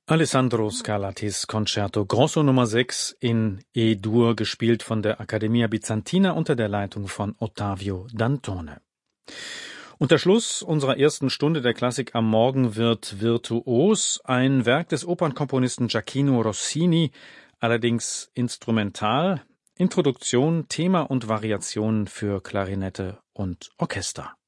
Alessandro Scarlattis Concerto Grosso Nummer 6 in E-Dur, gespielt von der Accademia Bizantina unter der Leitung von Ottavio Dantone. Und der Schluss unserer ersten Stunde der Klassik am Morgen wird virtuos, ein Werk des Opernkomponisten Gioachino Rossini, allerdings instrumental, Introduktion, Thema und Variationen für Klarinette und Orchester.